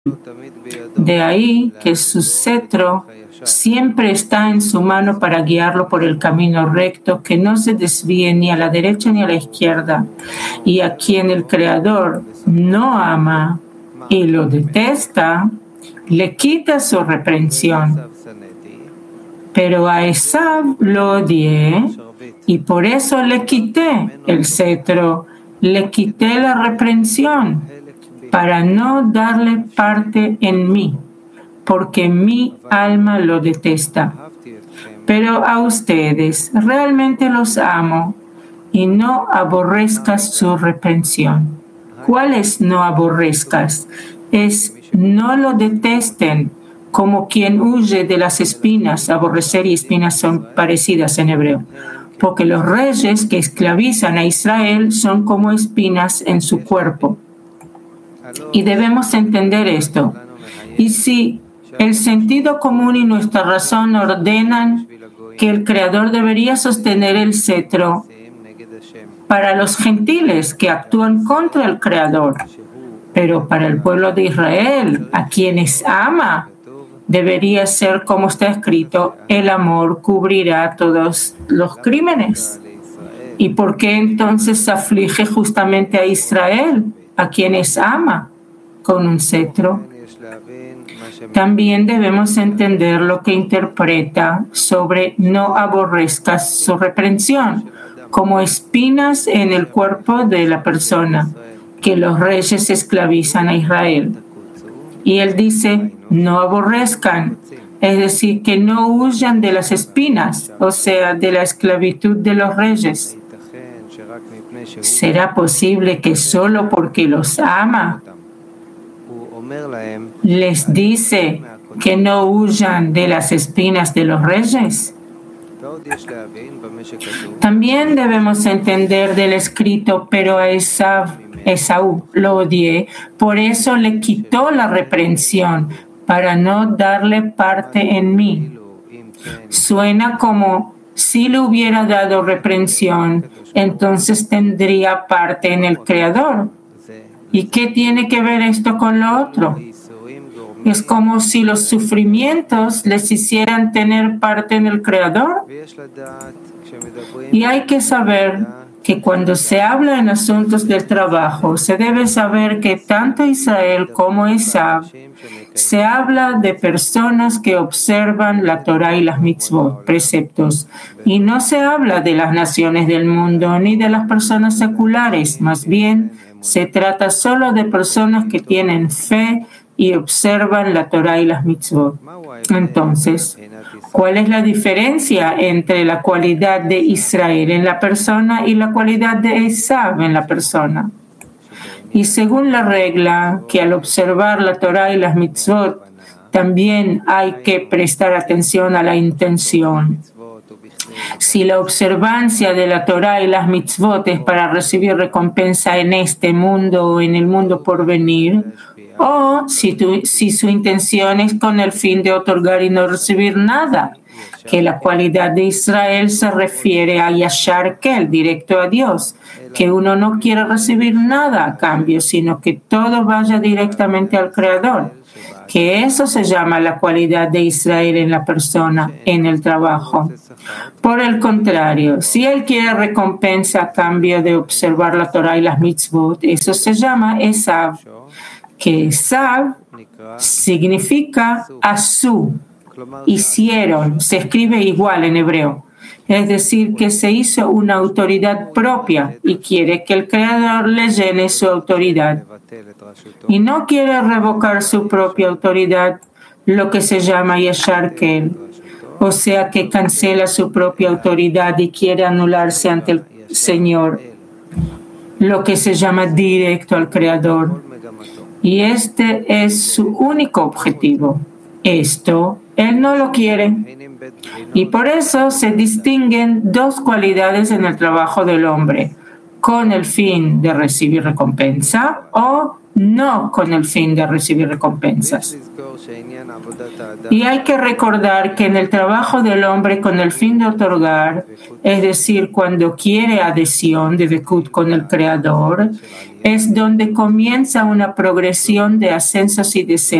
De ahí que su cetro siempre está en su mano para guiarlo por el camino recto, que no se desvíe ni a la derecha ni a la izquierda. Y a quien el Creador no ama y lo detesta, le quita su reprensión. Pero a Esav lo odié y por eso le quité el cetro, le quité la reprensión, para no darle parte en mí, porque mi alma lo detesta. Pero a ustedes realmente los amo y no aborrezcas su reprensión. ¿Cuál es no aborrezcas? Es no lo detesten, como quien huye de las espinas. Aborrecer y espinas son parecidas en hebreo, porque los reyes que esclavizan a Israel son como espinas en su cuerpo. Y debemos entender esto. Y si el sentido común y nuestra razón ordenan que el Creador debería sostener el cetro para los gentiles que actúan contra el Creador, pero para el pueblo de Israel, a quienes ama, debería ser como está escrito: el amor cubrirá todos los crímenes. ¿Y por qué entonces aflige justamente a Israel, a quienes ama, con un cetro? También debemos entender lo que interpreta sobre no aborrezcas su reprensión, como espinas en el cuerpo de la persona, que los reyes esclavizan a Israel. Y él dice, no aborrezcan, es decir, que no huyan de las espinas, o sea, de la esclavitud de los reyes. ¿Será posible que solo porque los ama les dice que no huyan de las espinas de los reyes? También debemos entender del escrito, pero a Esaú lo odié, por eso le quitó la reprensión, para no darle parte en mí. Suena como si le hubiera dado reprensión, entonces tendría parte en el Creador. ¿Y qué tiene que ver esto con lo otro? Es como si los sufrimientos les hicieran tener parte en el Creador. Y hay que saber que cuando se habla en asuntos del trabajo, se debe saber que tanto Israel como Esav se habla de personas que observan la Torah y las mitzvot, preceptos, y no se habla de las naciones del mundo ni de las personas seculares, más bien se trata solo de personas que tienen fe y observan la Torah y las mitzvot. Entonces, ¿cuál es la diferencia entre la cualidad de Israel en la persona y la cualidad de Esav en la persona? Y según la regla que al observar la Torah y las mitzvot, también hay que prestar atención a la intención. Si la observancia de la Torah y las mitzvot es para recibir recompensa en este mundo o en el mundo por venir, o si su intención es con el fin de otorgar y no recibir nada, que la cualidad de Israel se refiere a Yashar Kel, directo a Dios, que uno no quiere recibir nada a cambio, sino que todo vaya directamente al Creador, que eso se llama la cualidad de Israel en la persona, en el trabajo. Por el contrario, si él quiere recompensa a cambio de observar la Torah y las mitzvot, eso se llama Esav, que Esav significa asú, hicieron, se escribe igual en hebreo, es decir, que se hizo una autoridad propia y quiere que el Creador le llene su autoridad. Y no quiere revocar su propia autoridad, lo que se llama Yashar Kel, o sea que cancela su propia autoridad y quiere anularse ante el Señor, lo que se llama directo al Creador. Y este es su único objetivo. Esto él no lo quiere. Y por eso se distinguen dos cualidades en el trabajo del hombre: con el fin de recibir recompensa o no con el fin de recibir recompensas. Y hay que recordar que en el trabajo del hombre con el fin de otorgar, es decir, cuando quiere adhesión de Bekut con el Creador, es donde comienza una progresión de ascensos y descensos.